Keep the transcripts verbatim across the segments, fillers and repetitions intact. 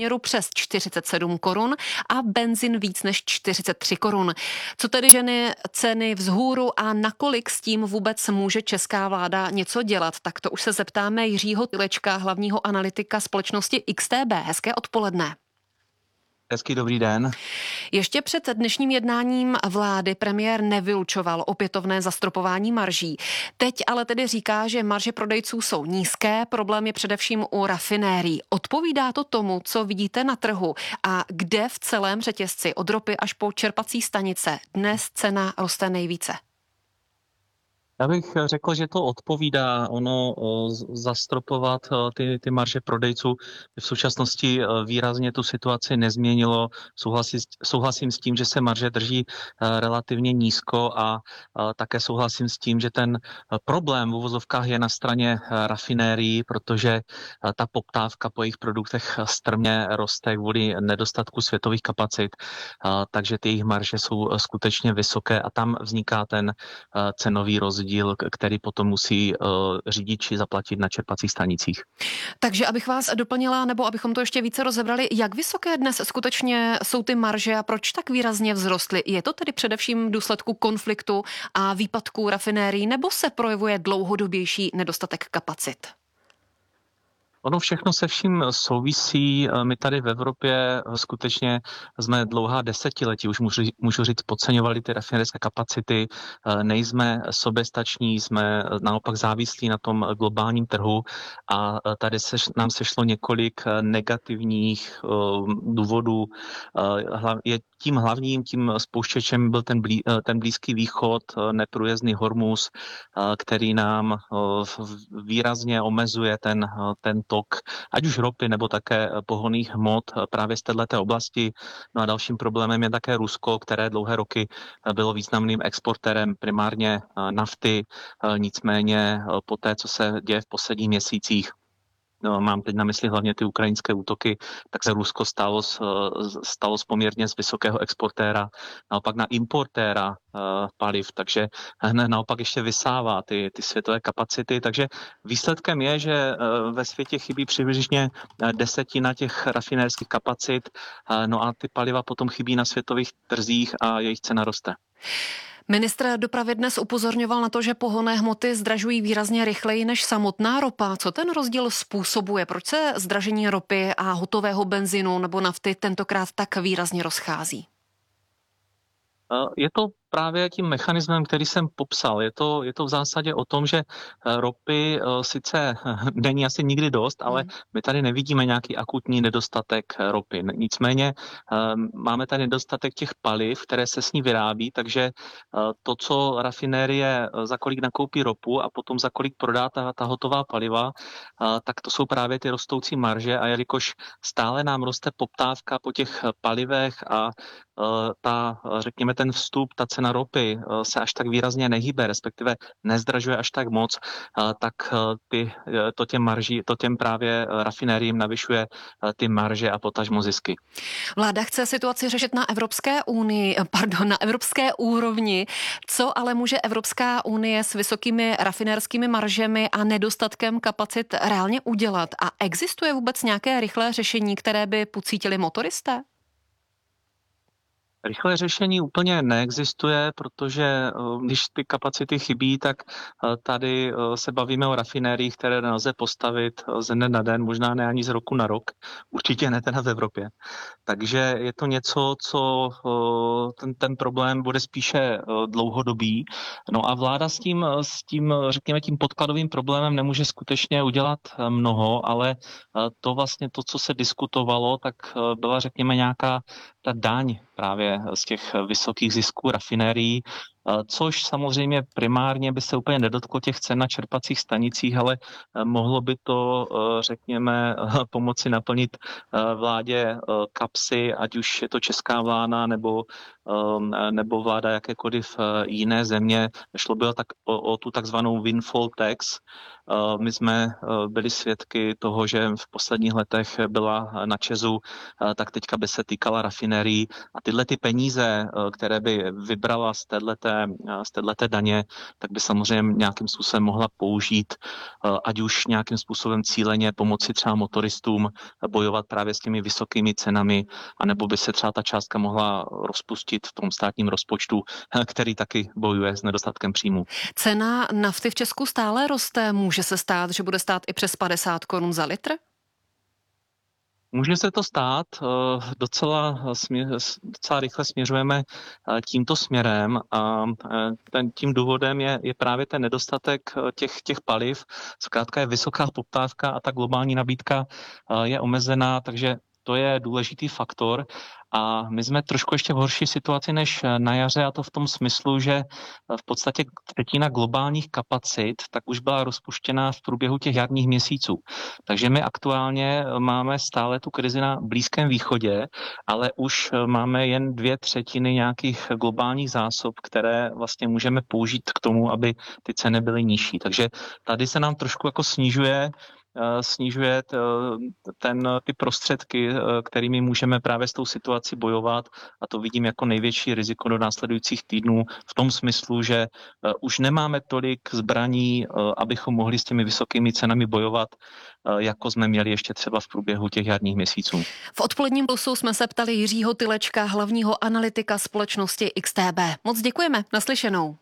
průměru přes čtyřicet sedm korun a benzin víc než čtyřicet tři korun. Co tedy ženy ceny vzhůru a nakolik s tím vůbec může česká vláda něco dělat? Tak to už se zeptáme Jiřího Tylečka, hlavního analytika společnosti X T B. Hezké odpoledne. Hezký dobrý den. Ještě před dnešním jednáním vlády premiér nevylučoval opětovné zastropování marží. Teď ale tedy říká, že marže prodejců jsou nízké, problém je především u rafinérií. Odpovídá to tomu, co vidíte na trhu a kde v celém řetězci od ropy až po čerpací stanice dnes cena roste nejvíce? Já bych řekl, že to odpovídá. Ono zastropovat ty, ty marže prodejců v současnosti výrazně tu situaci nezměnilo. Souhlasím, souhlasím s tím, že se marže drží relativně nízko a také souhlasím s tím, že ten problém v uvozovkách je na straně rafinérií, protože ta poptávka po jejich produktech strmě roste kvůli nedostatku světových kapacit, takže ty jejich marže jsou skutečně vysoké a tam vzniká ten cenový rozdíl, který potom musí uh, řidiči zaplatit na čerpacích stanicích. Takže abych vás doplnila, nebo abychom to ještě více rozebrali, jak vysoké dnes skutečně jsou ty marže a proč tak výrazně vzrostly? Je to tedy především v důsledku konfliktu a výpadků rafinérií, nebo se projevuje dlouhodobější nedostatek kapacit? Ono všechno se vším souvisí. My tady v Evropě skutečně jsme dlouhá desetiletí, už můžu, můžu říct, podceňovali ty rafinérické kapacity, nejsme soběstační, jsme naopak závislí na tom globálním trhu a tady se, nám sešlo několik negativních důvodů. Je tím hlavním, tím spouštěčem byl ten, blí, ten Blízký východ, neprůjezdný Hormuz, který nám výrazně omezuje ten, ten tok, ať už ropy nebo také pohonných hmot právě z této oblasti. No a dalším problémem je také Rusko, které dlouhé roky bylo významným exportérem primárně nafty, nicméně po té, co se děje v posledních měsících, no, mám teď na mysli hlavně ty ukrajinské útoky, tak se Rusko stalo z, stalo z poměrně z vysokého exportéra naopak na importéra uh, paliv, takže naopak ještě vysává ty, ty světové kapacity, takže výsledkem je, že uh, ve světě chybí přibližně desetina těch rafinérských kapacit, uh, no a ty paliva potom chybí na světových trzích a jejich cena roste. Ministr dopravy dnes upozorňoval na to, že pohonné hmoty zdražují výrazně rychleji než samotná ropa. Co ten rozdíl způsobuje? Proč se zdražení ropy a hotového benzinu nebo nafty tentokrát tak výrazně rozchází? Je to právě tím mechanismem, který jsem popsal. Je to, je to v zásadě o tom, že ropy sice není asi nikdy dost, ale my tady nevidíme nějaký akutní nedostatek ropy. Nicméně máme tady nedostatek těch paliv, které se s ní vyrábí, takže to, co rafinérie, za kolik nakoupí ropu a potom za kolik prodá ta, ta hotová paliva, tak to jsou právě ty rostoucí marže a jelikož stále nám roste poptávka po těch palivech a ta, řekněme, ten vstup, ta cena ropy se až tak výrazně nehýbe, respektive nezdražuje až tak moc, tak ty, to těm marží, to těm právě rafinériím navyšuje ty marže a potažmo zisky. Vláda chce situaci řešit na Evropské unii, pardon, na evropské úrovni. Co ale může Evropská unie s vysokými rafinérskými maržemi a nedostatkem kapacit reálně udělat? A existuje vůbec nějaké rychlé řešení, které by pocítili motoristé? Rychlé řešení úplně neexistuje, protože když ty kapacity chybí, tak tady se bavíme o rafinériích, které nelze postavit ze dne na den, možná ne ani z roku na rok, určitě ne teda v Evropě. Takže je to něco, co ten, ten problém bude spíše dlouhodobý. No a vláda s tím, s tím, řekněme, tím podkladovým problémem nemůže skutečně udělat mnoho, ale to vlastně to, co se diskutovalo, tak byla, řekněme, nějaká ta daň právě z těch vysokých zisků rafinérií, což samozřejmě primárně by se úplně nedotklo těch cen na čerpacích stanicích, ale mohlo by to, řekněme, pomoci naplnit vládě kapsy, ať už je to česká vláda nebo nebo vláda jakékoliv jiné země. Šlo bylo tak o, o tu takzvanou windfall tax. My jsme byli svědky toho, že v posledních letech byla na ČEZu, tak teďka by se týkala rafinérií a tyhle ty peníze, které by vybrala z téhleté, z téhleté daně, tak by samozřejmě nějakým způsobem mohla použít, ať už nějakým způsobem cíleně pomoci třeba motoristům bojovat právě s těmi vysokými cenami, anebo by se třeba ta částka mohla rozpustit v tom státním rozpočtu, který taky bojuje s nedostatkem příjmu. Cena nafty v Česku stále roste. Může se stát, že bude stát i přes padesát korun za litr? Může se to stát, docela, docela rychle směřujeme tímto směrem a ten, tím důvodem je, je právě ten nedostatek těch, těch paliv. Zkrátka je vysoká poptávka a ta globální nabídka je omezená, takže to je důležitý faktor. A my jsme trošku ještě v horší situaci než na jaře, a to v tom smyslu, že v podstatě třetina globálních kapacit tak už byla rozpuštěná v průběhu těch jarních měsíců. Takže my aktuálně máme stále tu krizi na Blízkém východě, ale už máme jen dvě třetiny nějakých globálních zásob, které vlastně můžeme použít k tomu, aby ty ceny byly nižší. Takže tady se nám trošku jako snižuje snižuje ten, ty prostředky, kterými můžeme právě s tou situací bojovat, a to vidím jako největší riziko do následujících týdnů v tom smyslu, že už nemáme tolik zbraní, abychom mohli s těmi vysokými cenami bojovat, jako jsme měli ještě třeba v průběhu těch jarních měsíců. V odpoledním plusu jsme se ptali Jiřího Tylečka, hlavního analytika společnosti X T B. Moc děkujeme, naslyšenou.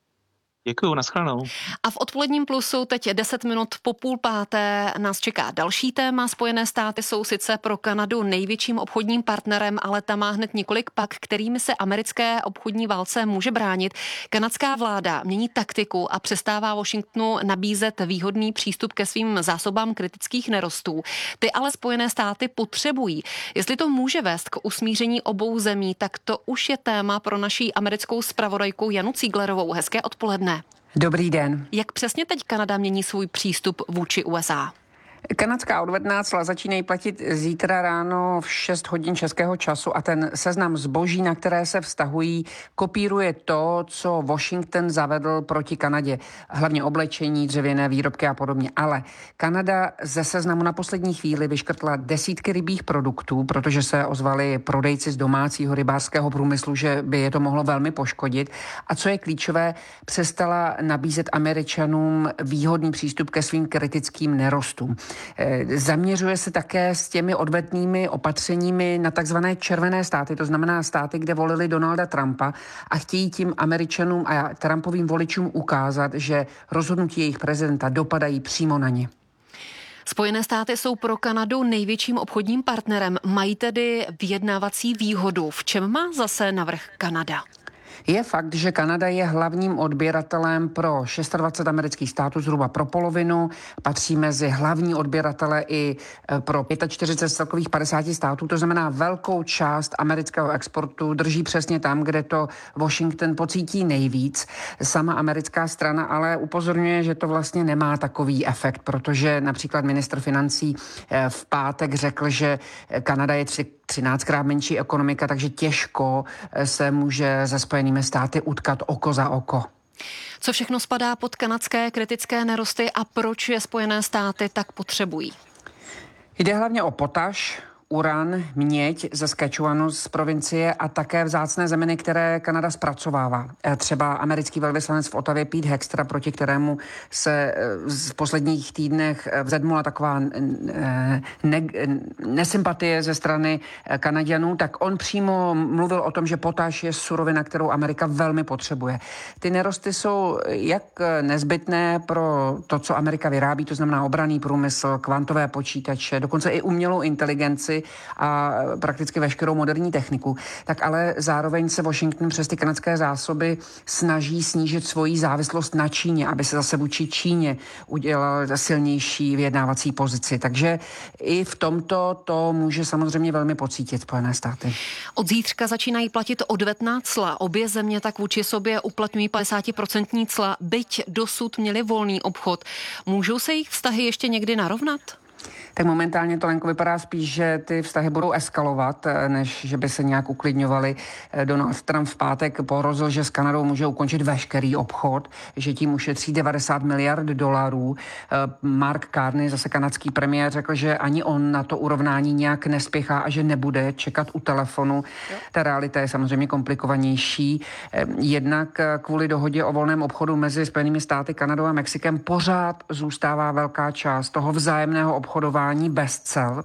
Děkuju, nashledanou. A v odpoledním plusu teď deset minut po půl páté nás čeká další téma. Spojené státy jsou sice pro Kanadu největším obchodním partnerem, ale ta má hned několik pak, kterými se americké obchodní válce může bránit. Kanadská vláda mění taktiku a přestává Washingtonu nabízet výhodný přístup ke svým zásobám kritických nerostů. Ty ale Spojené státy potřebují. Jestli to může vést k usmíření obou zemí, tak to už je téma pro naší americkou zpravodajku Janu Cíglerovou. Hezké odpoledne. Dobrý den. Jak přesně teď Kanada mění svůj přístup vůči U S A? Kanadská odvetná cla začínají platit zítra ráno v šest hodin českého času a ten seznam zboží, na které se vztahují, kopíruje to, co Washington zavedl proti Kanadě. Hlavně oblečení, dřevěné výrobky a podobně. Ale Kanada ze seznamu na poslední chvíli vyškrtla desítky rybích produktů, protože se ozvali prodejci z domácího rybářského průmyslu, že by je to mohlo velmi poškodit. A co je klíčové, přestala nabízet Američanům výhodný přístup ke svým kritickým nerostům. Zaměřuje se také s těmi odvetnými opatřeními na takzvané červené státy, to znamená státy, kde volili Donalda Trumpa, a chtějí tím Američanům a Trumpovým voličům ukázat, že rozhodnutí jejich prezidenta dopadají přímo na ně. Spojené státy jsou pro Kanadu největším obchodním partnerem. Mají tedy vyjednávací výhodu. V čem má zase navrch Kanada? Je fakt, že Kanada je hlavním odběratelem pro dvacet šest amerických států, zhruba pro polovinu. Patří mezi hlavní odběratele i pro čtyřicet pět z celkových padesáti států. To znamená, velkou část amerického exportu drží přesně tam, kde to Washington pocítí nejvíc. Sama americká strana ale upozorňuje, že to vlastně nemá takový efekt, protože například ministr financí v pátek řekl, že Kanada je tři třináctkrát menší ekonomika, takže těžko se může se Spojenými státy utkat oko za oko. Co všechno spadá pod kanadské kritické nerosty a proč je Spojené státy tak potřebují? Jde hlavně o potaš, uran, měď ze Saskatchewanu z provincie a také vzácné zeminy, které Kanada zpracovává. Třeba americký velvyslanec v Ottawě Pete Hegseth, proti kterému se v posledních týdnech vzedmula taková ne- nesympatie ze strany Kanaďanů, tak on přímo mluvil o tom, že potaš je surovina, kterou Amerika velmi potřebuje. Ty nerosty jsou jak nezbytné pro to, co Amerika vyrábí, to znamená obranný průmysl, kvantové počítače, dokonce i umělou inteligenci a prakticky veškerou moderní techniku, tak ale zároveň se Washington přes ty kanadské zásoby snaží snížit svoji závislost na Číně, aby se zase vůči Číně udělal silnější vyjednávací pozici. Takže i v tomto to může samozřejmě velmi pocítit Spojené státy. Od zítřka začínají platit odvetná cla. Obě země tak vůči sobě uplatňují padesátiprocentní cla, byť dosud měli volný obchod. Můžou se jejich vztahy ještě někdy narovnat? Tak momentálně to, Lenko, vypadá spíš, že ty vztahy budou eskalovat, než že by se nějak uklidňovaly. Donald Trump v pátek pohrozil, že s Kanadou může ukončit veškerý obchod, že tím ušetří devadesát miliard dolarů. Mark Carney, zase kanadský premiér, řekl, že ani on na to urovnání nějak nespěchá a že nebude čekat u telefonu. Ta realita je samozřejmě komplikovanější. Jednak kvůli dohodě o volném obchodu mezi Spojenými státy, Kanadou a Mexikem pořád zůstává velká část toho vzájemného obchodování bez cel,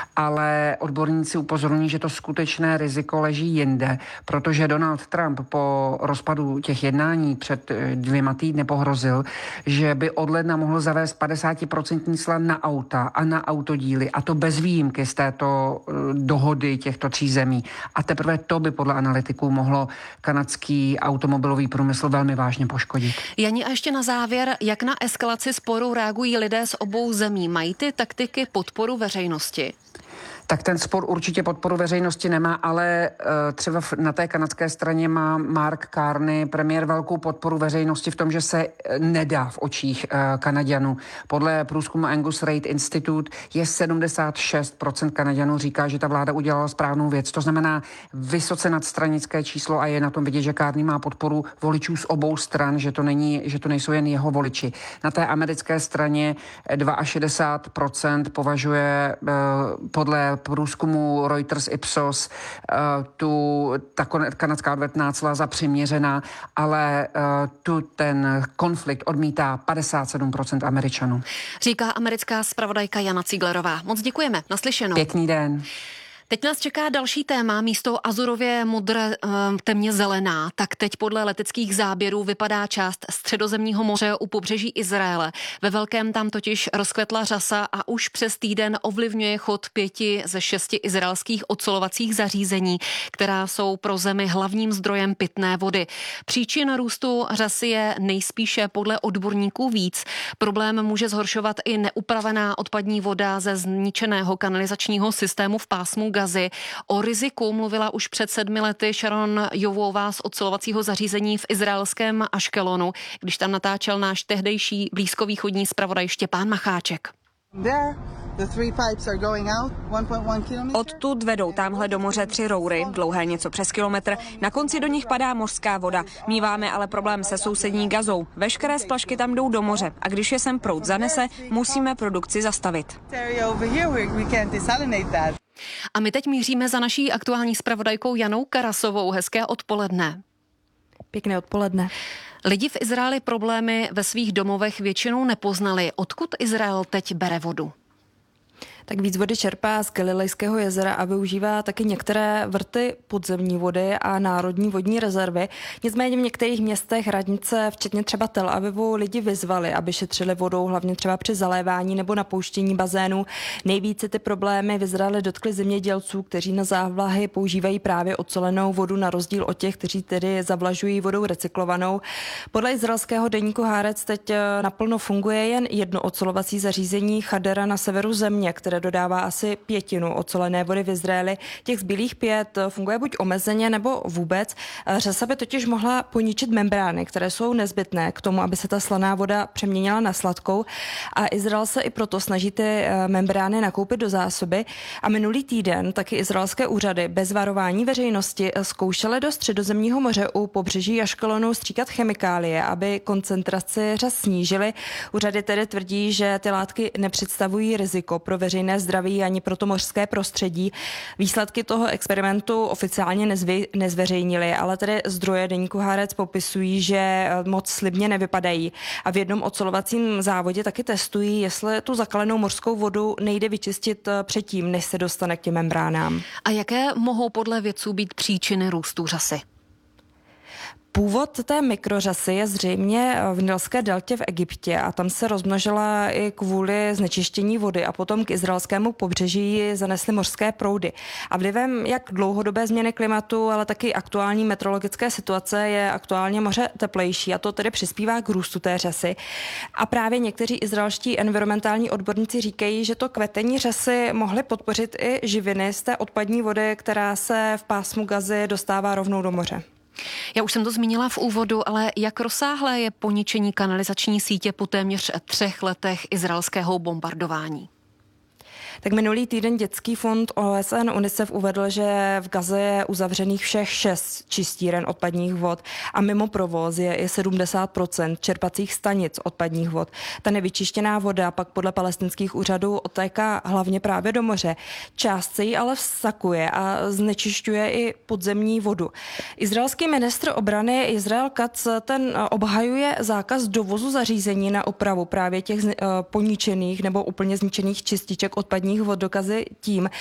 ale odborníci upozorňují, že to skutečné riziko leží jinde, protože Donald Trump po rozpadu těch jednání před dvěma týdny pohrozil, že by od ledna mohl zavést padesát procent cla na auta a na autodíly, a to bez výjimky z této dohody těchto tří zemí. A teprve to by podle analytiků mohlo kanadský automobilový průmysl velmi vážně poškodit. Jani, a ještě na závěr, jak na eskalaci sporu reagují lidé z obou zemí? Mají ty taktiky podporu veřejnosti? Tak ten spor určitě podporu veřejnosti nemá, ale uh, třeba na té kanadské straně má Mark Carney, premiér, velkou podporu veřejnosti v tom, že se nedá v očích uh, Kanaďanů. Podle průzkumu Angus Reid Institute je sedmdesát šest procent Kanaďanů říká, že ta vláda udělala správnou věc. To znamená vysoce nadstranické číslo a je na tom vidět, že Carney má podporu voličů z obou stran, že to, není, že to nejsou jen jeho voliči. Na té americké straně šedesát dva procent považuje uh, podle průzkumu Reuters Ipsos uh, tu ta kanadská odvetná cla za přiměřená, ale uh, tu ten konflikt odmítá padesát sedm procent Američanů. Říká americká zpravodajka Jana Cíglerová. Moc děkujeme. Naslyšenou. Pěkný den. Teď nás čeká další téma. Místo azurově modré, temně zelená, tak teď podle leteckých záběrů vypadá část Středozemního moře u pobřeží Izraele. Ve velkém tam totiž rozkvetla řasa a už přes týden ovlivňuje chod pěti ze šesti izraelských ocelovacích zařízení, která jsou pro zemi hlavním zdrojem pitné vody. Příčin růstu řasy je nejspíše podle odborníků víc. Problém může zhoršovat i neupravená odpadní voda ze zničeného kanalizačního systému v pásmu Gazy. O riziku mluvila už před sedmi lety Sharon Jovová z ocelovacího zařízení v izraelském Aškelonu, když tam natáčel náš tehdejší blízkovýchodní zpravodaj Štěpán Macháček. Odtud vedou tamhle do moře tři roury, dlouhé něco přes kilometr. Na konci do nich padá mořská voda. Míváme ale problém se sousední Gazou. Veškeré splašky tam jdou do moře a když je sem proud zanese, musíme produkci zastavit. A my teď míříme za naší aktuální zpravodajkou Janou Karasovou. Hezké odpoledne. Pěkné odpoledne. Lidi v Izraeli problémy ve svých domovech většinou nepoznali. Odkud Izrael teď bere vodu? Tak víc vody čerpá z Galilejského jezera a využívá taky některé vrty podzemní vody a národní vodní rezervy. Nicméně v některých městech radnice, včetně třeba Tel Avivu, lidi vyzvali, aby šetřili vodou, hlavně třeba při zalévání nebo napouštění bazénů. Nejvíce ty problémy v Izraeli dotkly zemědělců, kteří na závlahy používají právě ocelenou vodu na rozdíl od těch, kteří tedy zavlažují vodou recyklovanou. Podle izraelského deníku Haaretz teď naplno funguje jen jedno ocelovací zařízení Chadera na severu země, které dodává asi pětinu ocelené vody v Izraeli. Těch zbylých pět funguje buď omezeně nebo vůbec. Řasa by totiž mohla poničit membrány, které jsou nezbytné k tomu, aby se ta slaná voda přeměnila na sladkou. A Izrael se i proto snaží ty membrány nakoupit do zásoby. A minulý týden taky izraelské úřady bez varování veřejnosti zkoušely do Středozemního moře u pobřeží Aškelonu stříkat chemikálie, aby koncentraci řas snížily. Úřady tedy tvrdí, že ty látky nepředstavují riziko pro veřejné zdraví ani pro to mořské prostředí. Výsledky toho experimentu oficiálně nezvy, nezveřejnili, ale tedy zdroje deníku Haaretz popisují, že moc slibně nevypadají. A v jednom ocelovacím závodě taky testují, jestli tu zakalenou mořskou vodu nejde vyčistit předtím, než se dostane k těm membránám. A jaké mohou podle vědců být příčiny růstu řasy? Původ té mikrořasy je zřejmě v Nilské deltě v Egyptě a tam se rozmnožila i kvůli znečištění vody a potom k izraelskému pobřeží zanesly mořské proudy. A vlivem jak dlouhodobé změny klimatu, ale taky aktuální meteorologické situace je aktuálně moře teplejší a to tedy přispívá k růstu té řasy. A právě někteří izraelští environmentální odborníci říkají, že to kvetení řasy mohly podpořit i živiny z té odpadní vody, která se v pásmu Gazy dostává rovnou do moře. Já už jsem to zmínila v úvodu, ale jak rozsáhlé je poničení kanalizační sítě po téměř třech letech izraelského bombardování? Tak minulý týden dětský fond O S N UNICEF uvedl, že v Gaze je uzavřených všech šest čistíren odpadních vod a mimo provoz je i sedmdesát procent čerpacích stanic odpadních vod. Ta nevyčištěná voda pak podle palestinských úřadů odtéká hlavně právě do moře. Část se jí ale vsakuje a znečišťuje i podzemní vodu. Izraelský ministr obrany Israel Katz ten obhajuje zákaz dovozu zařízení na opravu právě těch poničených nebo úplně zničených čističek odpadních vod do Gazy tím,